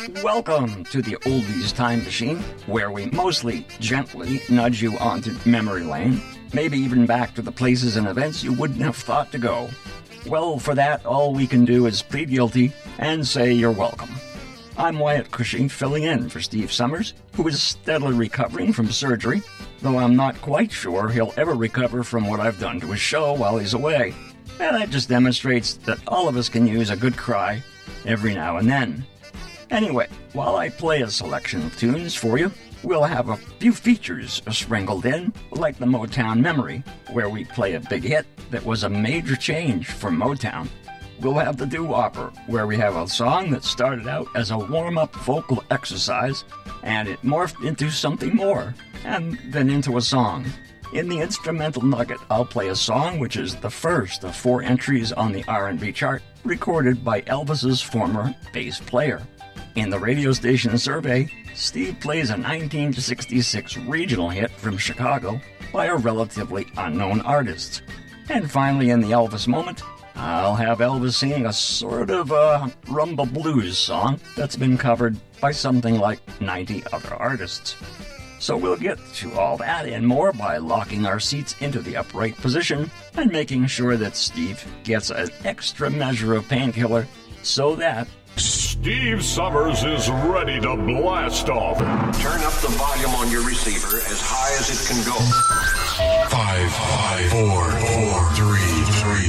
Welcome to the Oldies Time Machine, where we mostly gently nudge you onto memory lane, maybe even back to the places and events you wouldn't have thought to go. Well, for that, all we can do is plead guilty and say you're welcome. I'm Wyatt Cushing, filling in for Steve Summers, who is steadily recovering from surgery, though I'm not quite sure he'll ever recover from what I've done to his show while he's away. And that just demonstrates that all of us can use a good cry every now and then. Anyway, while I play a selection of tunes for you, we'll have a few features sprinkled in, like the Motown Memory, where we play a big hit that was a major change for Motown. We'll have the doo-wopper, where we have a song that started out as a warm-up vocal exercise, and it morphed into something more, and then into a song. In the instrumental nugget, I'll play a song which is the first of 4 entries on the R&B chart, recorded by Elvis's former bass player. In the radio station survey, Steve plays a 1966 regional hit from Chicago by a relatively unknown artist. And finally, in the Elvis moment, I'll have Elvis singing a sort of rumba blues song that's been covered by something like 90 other artists. So we'll get to all that and more by locking our seats into the upright position and making sure that Steve gets an extra measure of painkiller so that Steve Summers is ready to blast off. Turn up the volume on your receiver as high as it can go. 5, 4,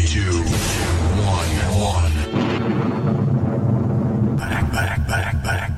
4, 3, 2, 1. Back.